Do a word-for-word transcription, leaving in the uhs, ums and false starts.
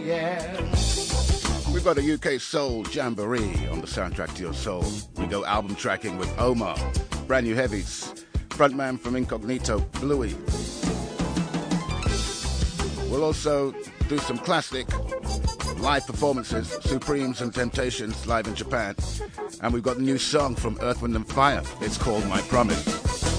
yeah. We've got a U K soul jamboree on the soundtrack to your soul. We go album tracking with Omar, brand new heavies, frontman from Incognito, Bluey. We'll also do some classic live performances, Supremes and Temptations live in Japan. And we've got a new song from Earth, Wind and Fire. It's called My Promise.